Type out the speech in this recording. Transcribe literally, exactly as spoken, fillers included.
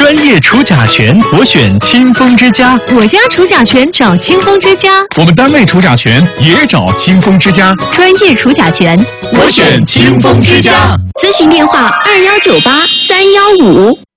专业除甲醛，我选清风之家。 我家除甲醛找清风之家。 我们单位除甲醛也找清风之家。 专业除甲醛， 我选清风之家。 咨询电话：二幺九八三幺五。